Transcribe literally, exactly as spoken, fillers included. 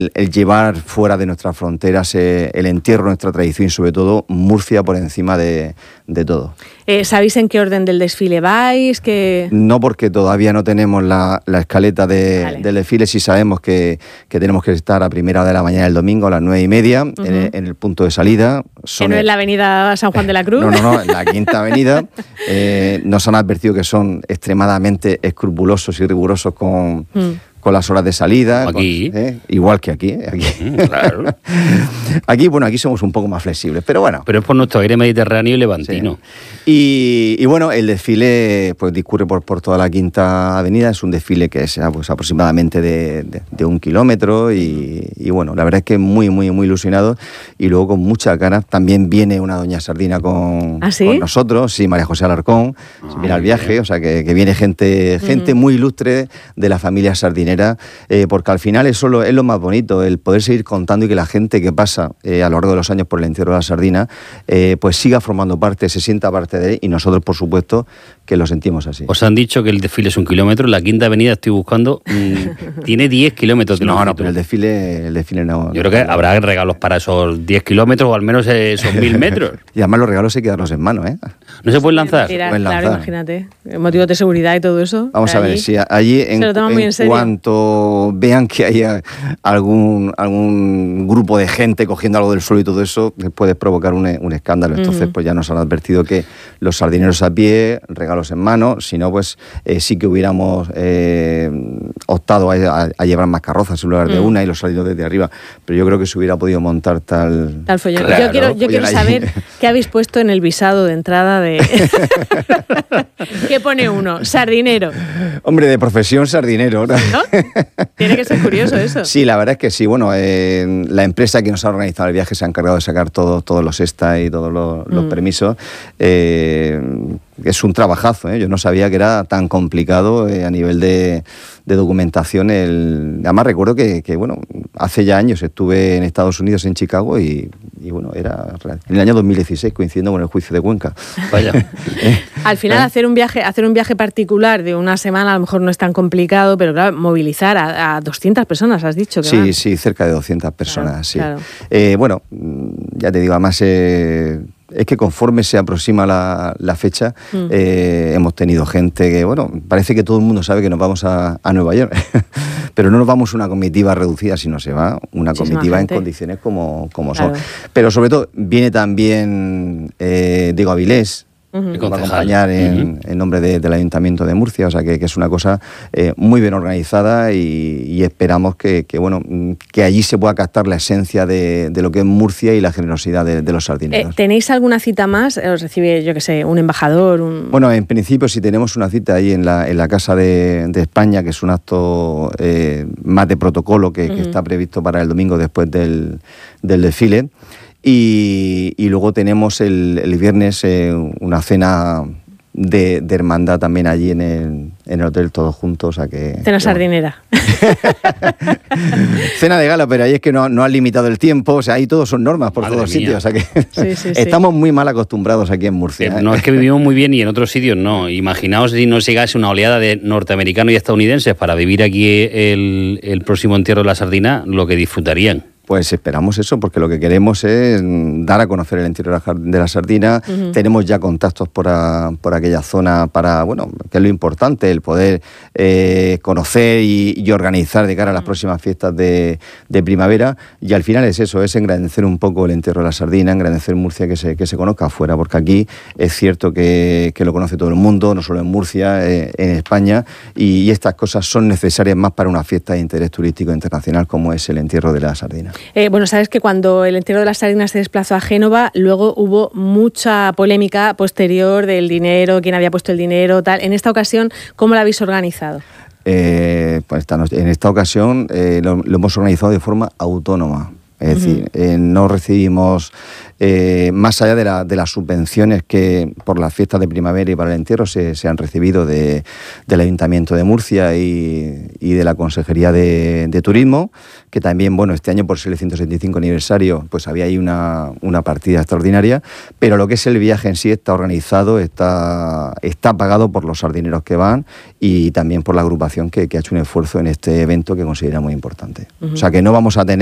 el llevar fuera de nuestras fronteras eh, el entierro, nuestra tradición y sobre todo Murcia por encima de, de todo. Eh, ¿Sabéis en qué orden del desfile vais? Que... No, porque todavía no tenemos la, la escaleta de, vale. del desfile. Sí sabemos que, que tenemos que estar a primera hora de la mañana del domingo, a las nueve y media, uh-huh. en, el, en el punto de salida. Son ¿Que no es la avenida San Juan de la Cruz? No, no, no, en la quinta avenida. Eh, nos han advertido que son extremadamente escrupulosos y rigurosos con... Mm. con las horas de salida, aquí. Con, ¿eh? igual que aquí. ¿eh? aquí. Mm, claro. Aquí, bueno, aquí somos un poco más flexibles, pero bueno. Pero es por nuestro aire mediterráneo y levantino. Sí. Y, y bueno, el desfile pues discurre por, por toda la Quinta Avenida, es un desfile que es pues, aproximadamente de, de, de un kilómetro y, y bueno, la verdad es que muy, muy, muy ilusionado y luego con muchas ganas. También viene una doña Sardina con, ¿Ah, sí? con nosotros, sí, María José Alarcón, ah, viene al viaje, bien. O sea que, que viene gente, gente uh-huh. muy ilustre de la familia sardinera. Eh, porque al final eso lo, es lo más bonito, el poder seguir contando y que la gente que pasa eh, a lo largo de los años por el entierro de la sardina eh, pues siga formando parte, se sienta parte de él y nosotros por supuesto que lo sentimos así. Os han dicho que el desfile es un kilómetro, la Quinta Avenida estoy buscando, mmm, tiene diez kilómetros de No, longitud. no, pero el desfile, el desfile no... Yo creo que habrá regalos para esos diez kilómetros o al menos esos mil metros. Y además los regalos hay que darlos en mano, ¿eh? ¿No se pueden lanzar? Tirar, se pueden lanzar. Claro, imagínate, motivos de seguridad y todo eso. Vamos a ver, allí, si allí en, en, en cuanto vean que haya algún, algún grupo de gente cogiendo algo del suelo y todo eso, puede provocar un, un escándalo. Entonces, uh-huh. pues ya nos han advertido que los sardineros a pie, regalos en mano, si no, pues eh, sí que hubiéramos eh, optado a, a, a llevar más carrozas en lugar de uh-huh. una y los sardineros desde arriba. Pero yo creo que se hubiera podido montar tal... Tal follón. Claro, yo quiero, yo quiero saber qué habéis puesto en el visado de entrada de... ¿Qué pone uno? Sardinero. Hombre, de profesión sardinero, ¿no? ¿No? Tiene que ser curioso eso. Sí, la verdad es que sí. Bueno, eh, la empresa que nos ha organizado el viaje se ha encargado de sacar todo, todos los ESTA y todos los, los mm. permisos. Eh, es un trabajazo, ¿eh? Yo no sabía que era tan complicado eh, a nivel de, de documentación. El... Además recuerdo que, que, bueno, hace ya años estuve en Estados Unidos, en Chicago, y, y bueno, era en el año dos mil dieciséis, coincidiendo con el juicio de Cuenca. Vaya. Al final, ¿Eh? hacer un viaje hacer un viaje particular de una semana a lo mejor no es tan complicado, pero claro, movilizar a, a doscientas personas, has dicho. Que sí, van. sí, cerca de doscientas personas, claro, sí. Claro. Eh, bueno, ya te digo, además... Eh, es que conforme se aproxima la, la fecha, mm. eh, hemos tenido gente que, bueno, parece que todo el mundo sabe que nos vamos a, a Nueva York, pero no nos vamos una comitiva reducida, sino se va una Muchísima comitiva gente. En condiciones como, como claro. son. Pero sobre todo viene también eh, Diego Avilés, Uh-huh. que va a acompañar en, uh-huh. en nombre de, del Ayuntamiento de Murcia, o sea que, que es una cosa eh, muy bien organizada y, y esperamos que, que bueno que allí se pueda captar la esencia de, de lo que es Murcia y la generosidad de, de los sardineros. Eh, ¿Tenéis alguna cita más? ¿Os recibe, yo qué sé, un embajador? Un... Bueno, en principio sí tenemos una cita ahí en la, en la Casa de, de España, que es un acto eh, más de protocolo que, uh-huh. que está previsto para el domingo después del, del desfile. Y, y luego tenemos el, el viernes eh, una cena de, de hermandad también allí en el, en el hotel todos juntos. O sea que, cena que sardinera. Cena de gala, pero ahí es que no, no han limitado el tiempo. O sea, ahí todos son normas por Madre todos mía. Sitios. O sea que sí, sí, estamos sí. muy mal acostumbrados aquí en Murcia. ¿eh? No, es que vivimos muy bien y en otros sitios no. Imaginaos si nos llegase una oleada de norteamericanos y estadounidenses para vivir aquí el, el próximo entierro de la sardina, lo que disfrutarían. Pues esperamos eso, porque lo que queremos es dar a conocer el entierro de la sardina. Uh-huh. Tenemos ya contactos por, a, por aquella zona para, bueno, que es lo importante, el poder eh, conocer y, y organizar de cara a las uh-huh. próximas fiestas de, de primavera. Y al final es eso, es engrandecer un poco el entierro de la sardina, engrandecer Murcia, que se, que se conozca afuera, porque aquí es cierto que, que lo conoce todo el mundo, no solo en Murcia, eh, en España, y, y estas cosas son necesarias más para una fiesta de interés turístico internacional como es el entierro de la sardina. Eh, bueno, sabes que cuando el entierro de las sardinas se desplazó a Génova, luego hubo mucha polémica posterior del dinero, quién había puesto el dinero, tal. En esta ocasión, ¿cómo lo habéis organizado? Eh, pues esta, en esta ocasión eh, lo, lo hemos organizado de forma autónoma. Es decir, eh, no recibimos, eh, más allá de, la, de las subvenciones que por las fiestas de primavera y para el entierro se, se han recibido de, del Ayuntamiento de Murcia y, y de la Consejería de, de Turismo, que también, bueno, este año por ser el ciento setenta y cinco aniversario, pues había ahí una, una partida extraordinaria, pero lo que es el viaje en sí está organizado, está, está pagado por los sardineros que van y también por la agrupación que, que ha hecho un esfuerzo en este evento que considera muy importante. Uh-huh. O sea que no vamos a tener